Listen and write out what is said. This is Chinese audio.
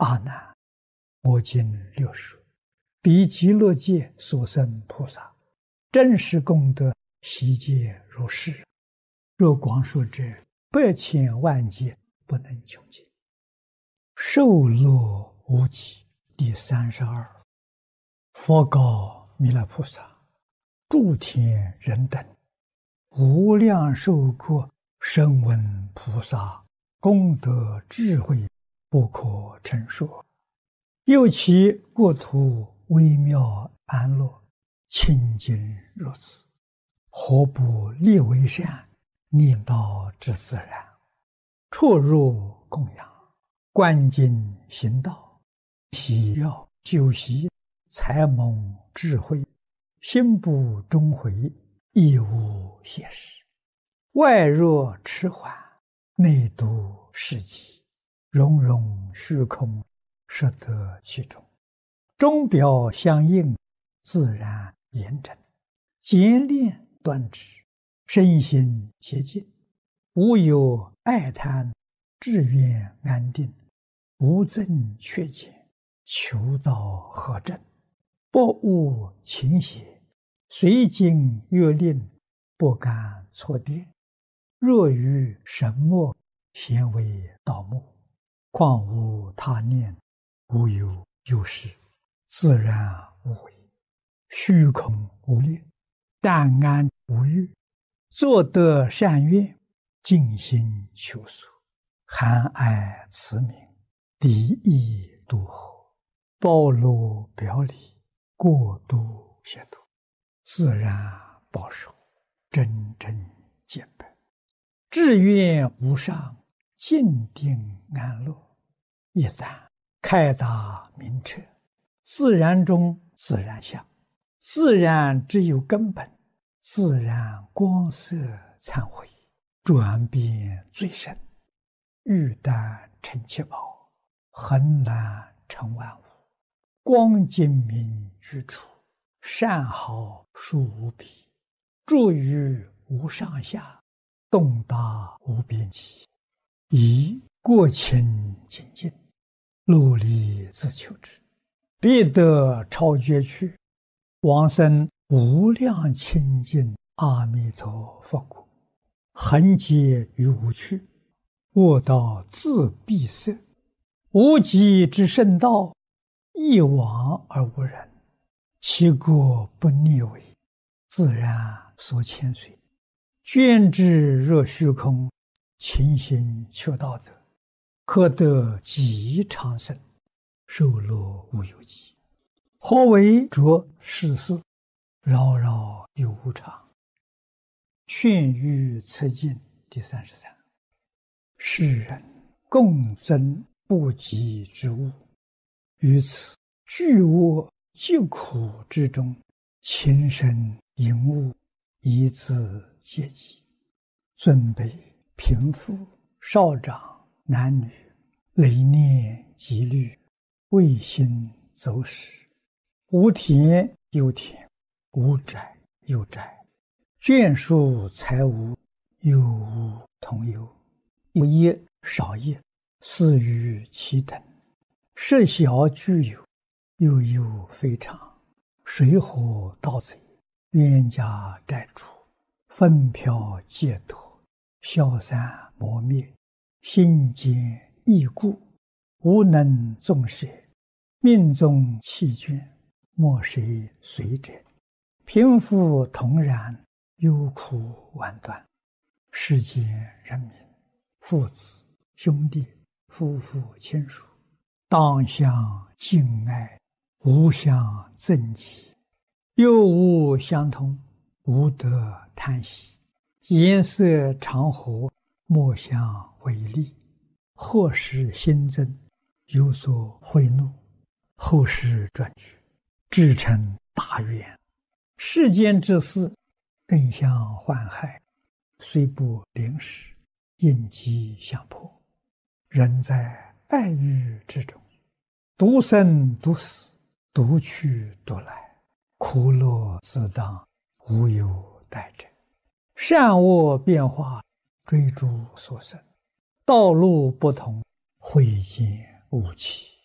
阿难，我今略说，彼极乐界所生菩萨，真实功德悉皆如是。若光说者，百千万劫不能穷尽。受乐无极。第32。佛告弥勒菩萨：诸天人等，无量寿国声闻菩萨功德智慧不可称说，又其国土微妙安乐，清净如此，何不立为善，念道之自然，出入供养，观经行道，喜要修习，才蒙智慧，心不终悔，亦无邪事。外若迟缓，内度世极，融融虚空，摄得其中，钟表相应，自然严整，简练端直，身心洁净，无有爱贪，志愿安定，无增缺减，求道合正，不误情邪，随经越令，不敢错颠。若于神墨，咸为道目，况无他念，无有有事，自然无为，虚空无念，淡安无欲，作得善愿，尽心求索，含爱慈悯，离意度合，包罗表里，过度协度，自然保守，真正见本，志愿无上，静定安乐。一旦开达明彻，自然中自然相，自然只有根本，自然光色忏悔，转变最深，欲但成七宝，恒难成万物，光精明居处，善好殊无比，住于无上下，动达无边际，以过清精进，努力自求之，必得超绝去，往生无量清净阿弥陀佛国，恒劫于无趣，卧道自闭塞，无极之圣道，一往而无人，其国不逆违，自然所牵随，捐之若虚空，勤行求道德，可得极长生，寿乐无有极。何为着世事，扰扰有无常。劝喻此经第33。世人共增不及之物，于此巨恶疾苦之中，情深淫恶，以自阶级，尊卑贫富少长男女，累念积虑，未心走使，无田有田，无宅有宅，眷属财物，有无同有，有业少业，似于其等，设小具有，又有非常，水火盗贼，冤家债主，分飘戒脱，消散磨灭，心坚意固，无能纵舍，命中弃眷，莫谁随者，贫富同然，忧苦万端。世间人民，父子兄弟，夫妇亲属，当相敬爱，无相憎忌，又无相同，无得贪喜，颜色常和，莫相违逆，或使新增，有所贿赂，后世转举，至成大愿。世间之事，更相患害，虽不临时，应机相迫。人在爱欲之中，独生独死，独去独来，苦乐自当，无有待者。善恶变化，追逐所生，道路不同，慧见无期。